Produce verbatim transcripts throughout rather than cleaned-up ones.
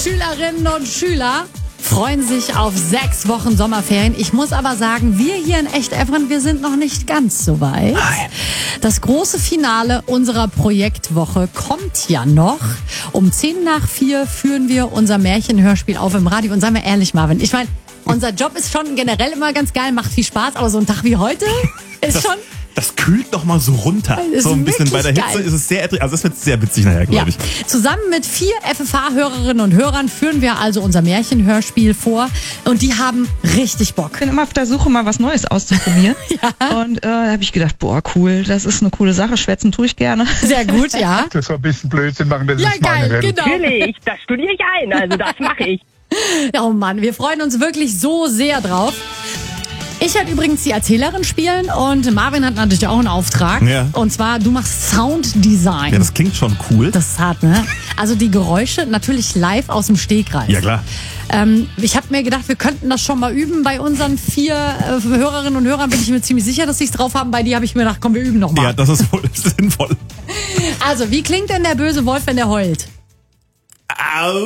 Schülerinnen und Schüler freuen sich auf sechs Wochen Sommerferien. Ich muss aber sagen, wir hier in Echt-Evren, wir sind noch nicht ganz so weit. Nein. Das große Finale unserer Projektwoche kommt ja noch. Um zehn nach vier führen wir unser Märchenhörspiel auf im Radio. Und seien wir ehrlich, Marvin, ich meine, unser Job ist schon generell immer ganz geil, macht viel Spaß, aber so ein Tag wie heute ist Das, schon... das kühlt noch mal so runter. Ist So ein bisschen bei der wirklich Hitze geil. ist es sehr erträglich. Also das wird sehr witzig nachher, glaube Ja. ich. Zusammen mit vier F F H-Hörerinnen und Hörern führen wir also unser Märchenhörspiel vor. Und die haben richtig Bock. Ich bin immer auf der Suche, mal was Neues auszuprobieren. Ja. Und äh, da habe ich gedacht, boah, cool, das ist eine coole Sache. Schwätzen tue ich gerne. Sehr gut, ja. Das war ein bisschen Blödsinn machen, das Ja, ist meine geil, Welt. genau. Natürlich, das studiere ich ein, also das mache ich. Oh Mann, wir freuen uns wirklich so sehr drauf. Ich werde übrigens die Erzählerin spielen und Marvin hat natürlich auch einen Auftrag. Ja. Und zwar, du machst Sounddesign. Ja, das klingt schon cool. Das ist hart, ne? Also die Geräusche natürlich live aus dem Stegreif. Ja, klar. Ähm, ich habe mir gedacht, wir könnten das schon mal üben. Bei unseren vier äh, Hörerinnen und Hörern bin ich mir ziemlich sicher, dass sie es drauf haben. Bei dir habe ich mir gedacht, komm, wir üben noch mal. Ja, das ist wohl sinnvoll. Also, wie klingt denn der böse Wolf, wenn der heult? Au!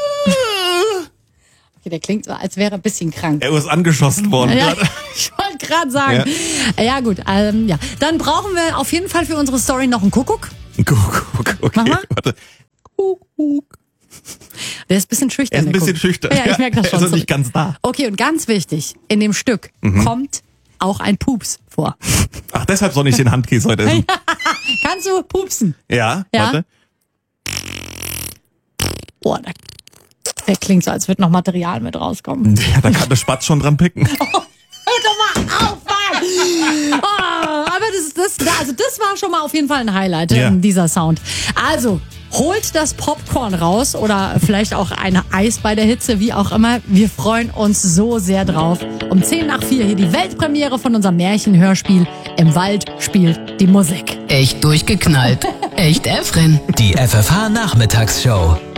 Okay, der klingt so, als wäre er ein bisschen krank. Er ist angeschossen worden. Ja, gerade. ich wollte gerade sagen. Ja, ja gut. Ähm, ja. Dann brauchen wir auf jeden Fall für unsere Story noch einen Kuckuck. Guck, guck, okay, Mach mal. warte. Kuckuck. Der ist ein bisschen schüchtern. Er ist ein der bisschen Kuckuck. schüchtern. Ja, ich merke das Er schon. ist noch nicht ganz da. Okay, und ganz wichtig, in dem Stück Mhm. kommt auch ein Pups vor. Ach, deshalb soll ich den Handkäse heute essen. Kannst du pupsen? Ja, Ja. warte. Boah, der, der klingt so, als würde noch Material mit rauskommen. Ja, da kann der Spatz schon dran picken. Hör doch mal auf, Mann! Oh, aber das, das, also das war schon mal auf jeden Fall ein Highlight, Ja. ähm, dieser Sound. Also, holt das Popcorn raus oder vielleicht auch ein Eis bei der Hitze, wie auch immer. Wir freuen uns so sehr drauf. Um zehn nach vier hier die Weltpremiere von unserem Märchenhörspiel. Im Wald spielt die Musik. Echt durchgeknallt. Echt Evren. Die F F H-Nachmittagsshow.